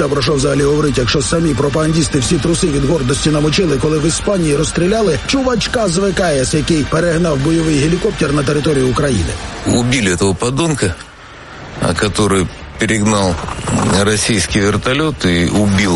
Та про що взагалі говорить, якщо самі пропагандісти всі труси від гордості намочили, коли в Іспанії розстріляли чувачка з ВКС, який перегнав бойовий гелікоптер на територію України. Убили этого подонка, который перегнал российский вертолет и убил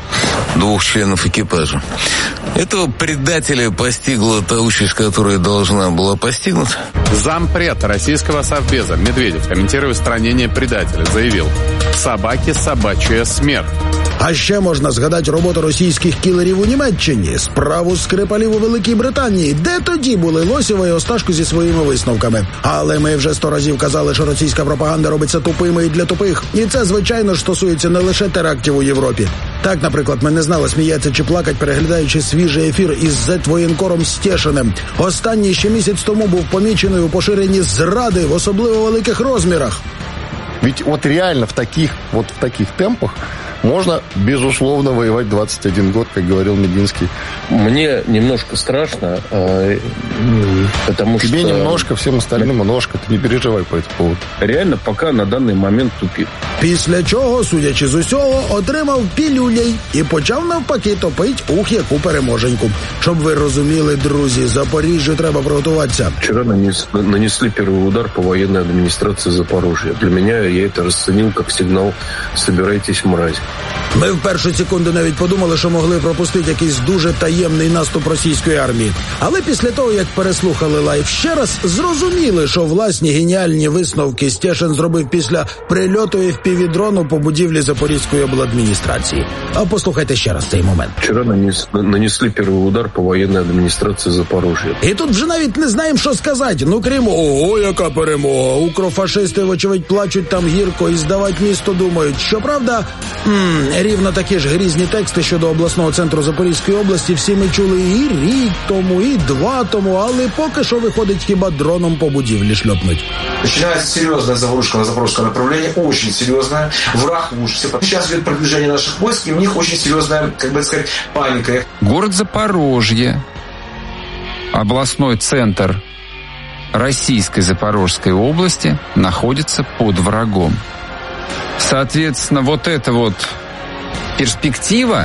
2 членов экипажа. Этого предателя постигла та участь, которая должна была постигнуть. Зампред российского совбеза Медведев, комментируя устранение предателя, заявил: «Собаки собачья смерть». А ще можна згадати роботу російських кілерів у Німеччині, справу Скрипалів у Великій Британії, де тоді були Лосєва і Осташко зі своїми висновками. Але ми вже 100 разів казали, що російська пропаганда робиться тупими і для тупих. І це, звичайно ж, стосується не лише терактів у Європі. Так, наприклад, ми не знали, сміятися чи плакать, переглядаючи свіжий ефір із зет-воєнкором Стєшиним. Останній ще місяць тому був помічений у поширенні зради в особливо великих розмірах. Ведь вот реально в таких темпах можно, безусловно, воевать 21 год, как говорил Мединский. Мне немножко страшно, потому что... Тебе немножко, всем остальным немножко. Ты не переживай по этому поводу. Реально пока на данный момент тупик. Після чого, судячи з усього, отримав пілюлей і почав навпаки топить яку переможеньку. Щоб ви розуміли, друзі, Запоріжжю треба приготуватися. Вчера нанесли первый удар по военной администрации Запорожья. Для меня я это расценил как сигнал «собирайтесь, мразь». Ми в першу секунду навіть подумали, що могли пропустити якийсь дуже таємний наступ російської армії. Але після того, як переслухали лайв ще раз, зрозуміли, що власні геніальні висновки Стєшин зробив після прильоту FPV-дрону по будівлі Запорізької обладміністрації. А послухайте ще раз цей момент. Вчера нанесли первый удар по военной администрации Запорожья. І тут вже навіть не знаємо, що сказати. Ну, крім «Ого, яка перемога! Укрофашисти, вочевидь, плачуть там гірко і здавати місто думають». Щоправда, рівно такі ж грізні тексти щодо обласного центру Запорізької області всі ми чули і рік тому, і 2 тому, але поки що виходить хіба дроном по будівлі шльопнуть. Начинается серьезная заварушка на запорожское направление, очень серьезная. Враг в ужасе. Сейчас идет продвижение наших войск, и у них очень серьезная, как бы сказать, паника. Город Запорожье, областной центр Российской Запорожской области, находится под врагом. Соответственно, вот эта вот перспектива,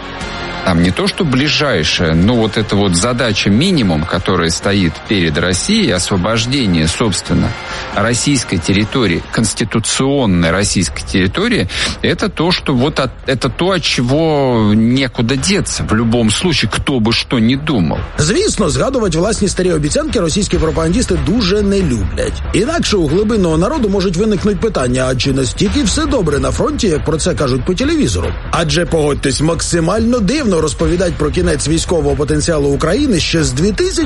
там не то что ближайшая, но вот эта вот задача минимум, которая стоит перед Россией, освобождение, собственно, российской территории, конституционной российской территории, это то, что вот это то, от чего некуда деться в любом случае, кто бы что ни думал. Звісно, згадувати власні старі обіцянки російські пропагандісти дуже не люблять. Інакше у глибинного народу можуть виникнути питання, а чи настільки все добре на фронті, як про це кажуть по телевізору? Адже, погодьтесь, максимально дивно розповідати про кінець військового потенціалу України ще з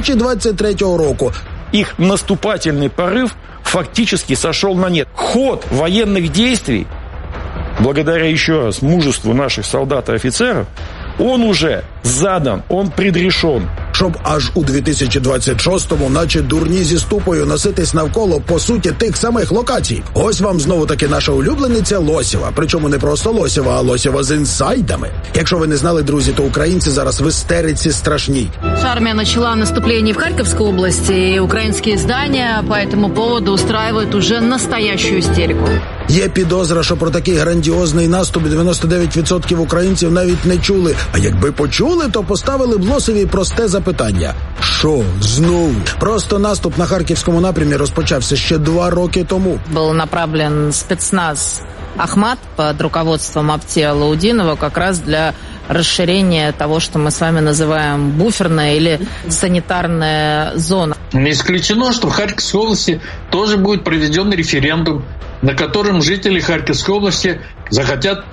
2023 року. Их наступательный порыв фактически сошел на нет. Ход военных действий, благодаря еще раз мужеству наших солдат и офицеров, он уже задан, он предрешен. Щоб аж у 2026-му, наче дурні зі ступою, носитись навколо, по суті, тих самих локацій. Ось вам знову-таки наша улюблениця Лосєва. Причому не просто Лосєва, а Лосєва з інсайдами. Якщо ви не знали, друзі, то українці зараз в істериці страшній. Армия начала наступление в Харьковской области, и украинские издания по этому поводу устраивают уже настоящую истерику. Є підозра, що про такий грандіозний наступ 99% українців навіть не чули. А якби почули, то поставили б Лосєві просте запитання. Що? Знову? Просто наступ на Харківському напрямі розпочався ще 2 роки тому. Был направлен спецназ «Ахмат» под руководством Аптия Лаудинова как раз для расширения того, что мы с вами называем буферная или санитарная зона. Не исключено, что в Харьковской области тоже будет проведен референдум, на котором жители Харьковской области захотят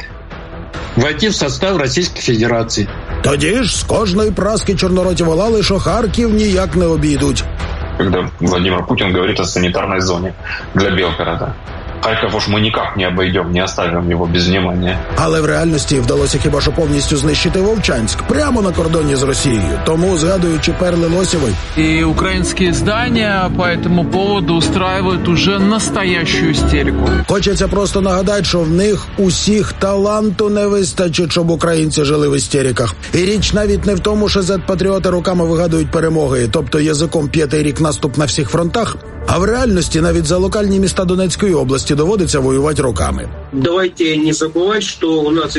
войти в состав Российской Федерации. Тоді ж з кожної праски чорнороті волали, що Харків ніяк не обійдуть. Когда Владимир Путин говорит о санитарной зоне для Белгорода. Харьков уж мы никак не обойдем, не оставим его без внимания. Але в реальності вдалося хіба що повністю знищити Вовчанськ, прямо на кордоні з Росією. Тому, згадуючи перли Лосєвої. И украинские издания по этому поводу устраивают уже настоящую истерику. Хочеться просто нагадати, що в них усіх таланту не вистачить, щоб українці жили в істериках. І річ навіть не в тому, що зет-патріоти руками вигадують перемоги, тобто язиком 5-й рік наступ на всіх фронтах, а в реальності навіть за локальні міста Донецької області доводиться воювати роками. Давайте не забывать, что у нас